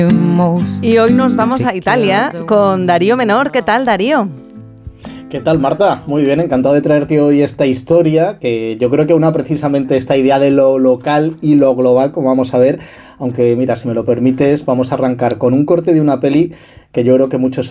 Y hoy nos vamos a Italia con Darío Menor. ¿Qué tal, Darío? ¿Qué tal, Marta? Muy bien, encantado de traerte hoy esta historia, que yo creo que una precisamente esta idea de lo local y lo global, como vamos a ver, aunque mira, si me lo permites, vamos a arrancar con un corte de una peli que yo creo que muchos